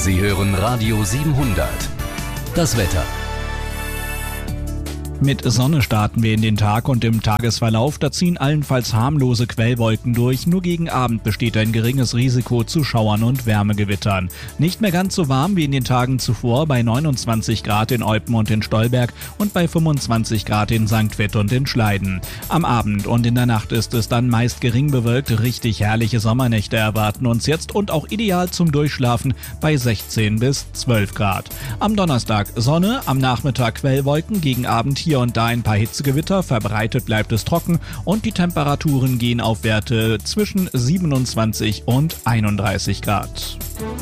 Sie hören Radio 700. Das Wetter. Mit Sonne starten wir in den Tag und im Tagesverlauf, da ziehen allenfalls harmlose Quellwolken durch. Nur gegen Abend besteht ein geringes Risiko zu Schauern und Wärmegewittern. Nicht mehr ganz so warm wie in den Tagen zuvor, bei 29 Grad in Eupen und in Stolberg und bei 25 Grad in St. Vith und in Schleiden. Am Abend und in der Nacht ist es dann meist gering bewölkt. Richtig herrliche Sommernächte erwarten uns jetzt und auch ideal zum Durchschlafen bei 16 bis 12 Grad. Am Donnerstag Sonne, am Nachmittag Quellwolken, gegen Abend hier und da ein paar Hitzegewitter, verbreitet bleibt es trocken und die Temperaturen gehen auf Werte zwischen 27 und 31 Grad.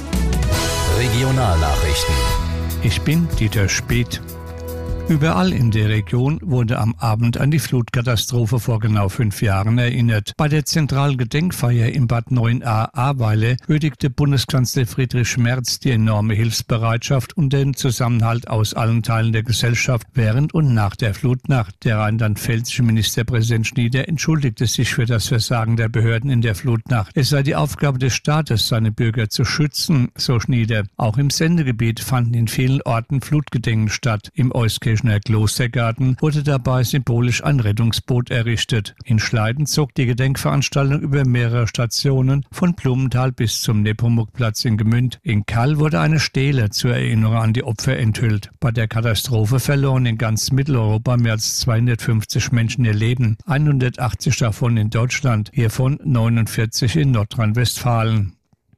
Regionalnachrichten. Ich bin Dieter Speth. Überall in der Region wurde am Abend an die Flutkatastrophe vor genau 5 Jahren erinnert. Bei der zentralen Gedenkfeier im Bad 9a Ahrweiler würdigte Bundeskanzler Friedrich Merz die enorme Hilfsbereitschaft und den Zusammenhalt aus allen Teilen der Gesellschaft während und nach der Flutnacht. Der rheinland-pfälzische Ministerpräsident Schnieder entschuldigte sich für das Versagen der Behörden in der Flutnacht. Es sei die Aufgabe des Staates, seine Bürger zu schützen, so Schnieder. Auch im Sendegebiet fanden in vielen Orten Flutgedenken statt. Im Euskirchener Klostergarten wurde dabei symbolisch ein Rettungsboot errichtet. In Schleiden zog die Gedenkveranstaltung über mehrere Stationen von Blumenthal bis zum Nepomuk-Platz in Gmünd. In Kall wurde eine Stele zur Erinnerung an die Opfer enthüllt. Bei der Katastrophe verloren in ganz Mitteleuropa mehr als 250 Menschen ihr Leben, 180 davon in Deutschland, hiervon 49 in Nordrhein-Westfalen.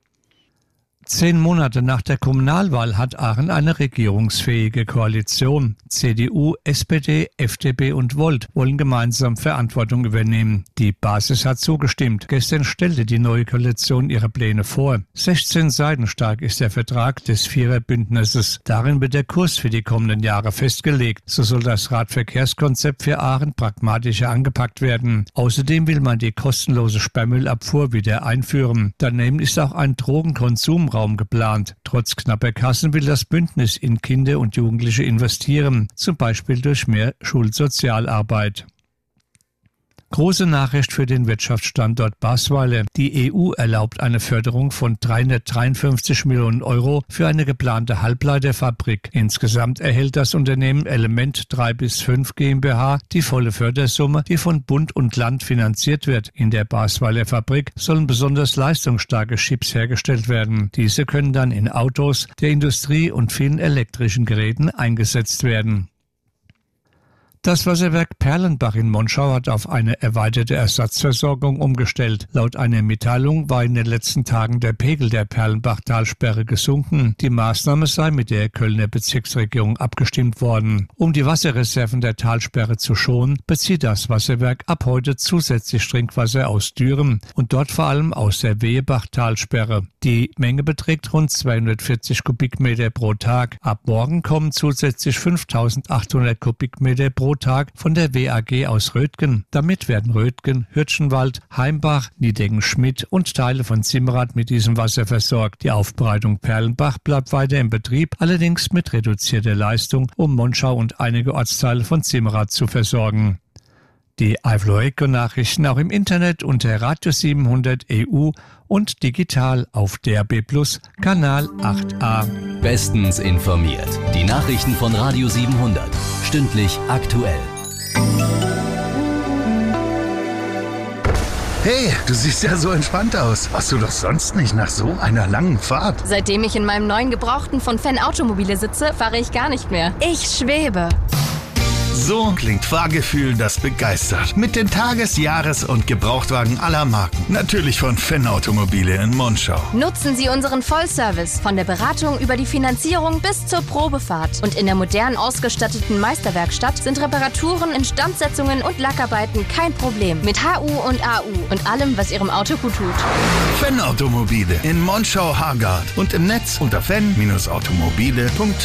10 Monate nach der Kommunalwahl hat Aachen eine regierungsfähige Koalition. CDU, SPD, FDP und Volt wollen gemeinsam Verantwortung übernehmen. Die Basis hat zugestimmt. Gestern stellte die neue Koalition ihre Pläne vor. 16 Seiten stark ist der Vertrag des Viererbündnisses. Darin wird der Kurs für die kommenden Jahre festgelegt. So soll das Radverkehrskonzept für Aachen pragmatischer angepackt werden. Außerdem will man die kostenlose Sperrmüllabfuhr wieder einführen. Daneben ist auch ein Drogenkonsumraum geplant. Trotz knapper Kassen will das Bündnis in Kinder und Jugendliche investieren, zum Beispiel durch mehr Schulsozialarbeit. Große Nachricht für den Wirtschaftsstandort Basweiler. Die EU erlaubt eine Förderung von 353 Millionen Euro für eine geplante Halbleiterfabrik. Insgesamt erhält das Unternehmen Element 3-5 GmbH die volle Fördersumme, die von Bund und Land finanziert wird. In der Basweiler Fabrik sollen besonders leistungsstarke Chips hergestellt werden. Diese können dann in Autos, der Industrie und vielen elektrischen Geräten eingesetzt werden. Das Wasserwerk Perlenbach in Monschau hat auf eine erweiterte Ersatzversorgung umgestellt. Laut einer Mitteilung war in den letzten Tagen der Pegel der Perlenbach-Talsperre gesunken. Die Maßnahme sei mit der Kölner Bezirksregierung abgestimmt worden. Um die Wasserreserven der Talsperre zu schonen, bezieht das Wasserwerk ab heute zusätzlich Trinkwasser aus Düren und dort vor allem aus der Wehebach-Talsperre. Die Menge beträgt rund 240 Kubikmeter pro Tag. Ab morgen kommen zusätzlich 5.800 Kubikmeter pro Tag von der WAG aus Rötgen. Damit werden Rötgen, Hürtchenwald, Heimbach, Niedecken-Schmidt und Teile von Simmerath mit diesem Wasser versorgt. Die Aufbereitung Perlenbach bleibt weiter in Betrieb, allerdings mit reduzierter Leistung, um Monschau und einige Ortsteile von Simmerath zu versorgen. Die Eifel-Nachrichten auch im Internet unter Radio 700 EU und digital auf DAB+ Kanal 8a. Bestens informiert. Die Nachrichten von Radio 700. Stündlich aktuell. Hey, du siehst ja so entspannt aus. Warst du doch sonst nicht nach so einer langen Fahrt? Seitdem ich in meinem neuen Gebrauchten von Fan Automobile sitze, fahre ich gar nicht mehr. Ich schwebe. So klingt Fahrgefühl, das begeistert. Mit den Tages-, Jahres- und Gebrauchtwagen aller Marken. Natürlich von Fan Automobile in Monschau. Nutzen Sie unseren Vollservice von der Beratung über die Finanzierung bis zur Probefahrt. Und in der modern ausgestatteten Meisterwerkstatt sind Reparaturen, Instandsetzungen und Lackarbeiten kein Problem. Mit HU und AU und allem, was Ihrem Auto gut tut. Fan Automobile in Monschau-Hargard und im Netz unter fan-automobile.de.